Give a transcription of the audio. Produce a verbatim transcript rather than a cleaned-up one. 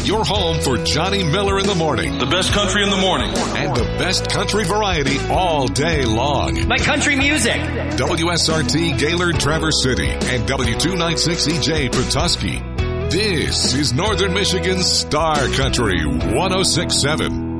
your home for Johnny Miller in the morning. The best country in the morning. And the best country variety all day long. My country music. W S R T Gaylord Traverse City and W two ninety-six E J Petoskey. This is Northern Michigan's Star Country one oh six point seven.